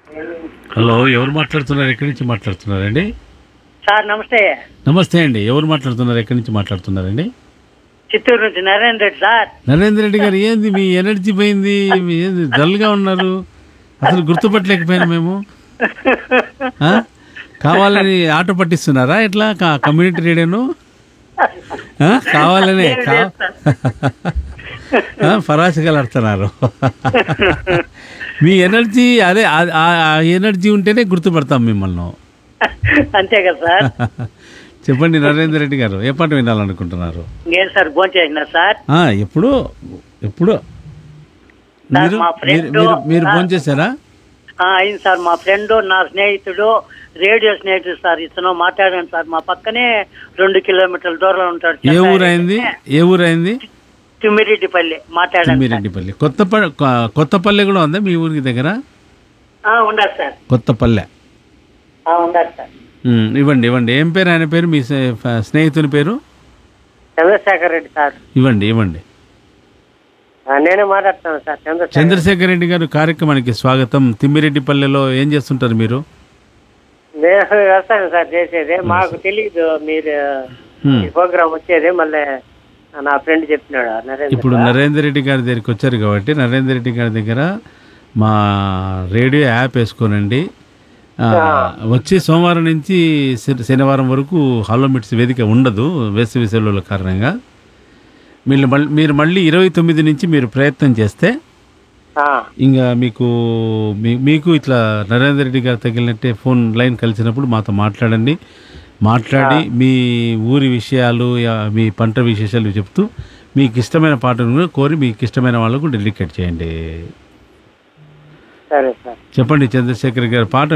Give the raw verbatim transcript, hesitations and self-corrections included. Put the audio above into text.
Hello, ఎవరు మాట్లాడుతున్నారు? ఎక్కడి నుంచి మాట్లాడుతున్నారండి? సార్ నమస్తే. నమస్తే అండి. ఎవరు మాట్లాడుతున్నారు? ఎక్కడి నుంచి మాట్లాడుతున్నారండి? చిత్తూరు నుంచి నరేంద్ర రెడ్డి సార్. నరేంద్ర రెడ్డి గారు, ఏంది మీ ఎనర్జీ పోయింది? మీ ఏంది డల్గా ఉన్నారు? అసలు గుర్తుపట్టలేకపోయినా మేము. ఆ? కావాలని ఆటో పట్టిస్తున్నారా ఎట్లా క- కమ్యూనిటీ రేడియోను? ఆ? కావాలనే కా ఆ, ఫరాసిగా ఆడుతున్నారు. మీ ఎనర్జీ అదే, ఆ- ఆ ఆ ఎనర్జీ ఉంటేనే గుర్తుపడతాం మిమ్మల్ని. అంతే కదా సార్. చెప్పండి నరేందర్ రెడ్డి గారు, ఏ పాట వినాలనుకుంటున్నారు? ఇంకేం సార్ భోజనం చేసిన సార్? ఆ, ఎప్పుడు ఎప్పుడు మీరు మా మీరు ఫ్రెండ్ మీరు మీరు ఫోన్ చేశారా? ఆ, అయింది సార్. మా ఫ్రెండ్ నా స్నేహితుడు, రేడియో స్నేహితుడు సార్. ఇతను మాట్లాడాను సార్. మా పక్కనే రెండు కిలోమీటర్ల దూరంలో ఉంటాడు. ఏ ఊరు అయింది? ఏ ఊరు అయింది? తిమ్మిరెడ్డిపల్లి మాట్లాడాను సార్. తిమ్మిరెడ్డిపల్లి. కొత్తపల్లి. కొత్తపల్లె కూడా ఉందా మీ ఊరికి దగ్గర? ఆ, ఉండాలి సార్. కొత్తపల్లె. ఆ, ఉండాలి సార్. ఉమ్, ఇవ్వండి ఇవ్వండి. ఏం పేరు ఆయన పేరు? మీ స్నే- ఫ- స్నేహితుని పేరు చంద్రశేఖర్ రెడ్డి సార్. ఇవ్వండి ఇవ్వండి. ఆ, నేనే మాట్లాడుతాను సార్. చంద్రశేఖర్. చంద్రశేఖర్ రెడ్డి గారు, కార్యక్రమానికి స్వాగతం. తిమ్మిరెడ్డిపల్లెలో ఏం చేస్తుంటారు మీరు? నేను వ్యవసాయం సార్ చేసేది. మాకు తెలియదు మీరు ఉమ్. ఈ ప్రోగ్రామ్ వచ్చేది. మళ్ళీ నా ఫ్రెండ్ చెప్పినాడు నరేంద్ర. ఇప్పుడు నరేందర్ రెడ్డి గారి దగ్గరికి వచ్చారు కాబట్టి, నరేందర్ రెడ్డి గారి దగ్గర మా రేడియో యాప్ వేసుకోనండి. ఆ, వచ్చే సోమవారం నుంచి శని- శనివారం వరకు హలో మిట్స్ వేదిక ఉండదు వేసవి సెలవుల కారణంగా. మీరు మళ్ళీ మీరు మళ్ళీ ఇరవై తొమ్మిది నుంచి మీరు ప్రయత్నం చేస్తే ఆ, ఇంకా మీకు మీ- మీకు ఇట్లా నరేందర్ రెడ్డి గారు తగిలినట్టే ఫోన్ లైన్ కలిసినప్పుడు మాతో మాట్లాడండి. మాట్లాడి మీ ఊరి విషయాలు, యా- మీ పంట విశేషాలు చెప్తూ మీకు ఇష్టమైన పాటను కూడా కోరి మీకు ఇష్టమైన వాళ్ళకు డెడికేట్ చేయండి. సరే సార్. చెప్పండి చంద్రశేఖర్ గారి పాట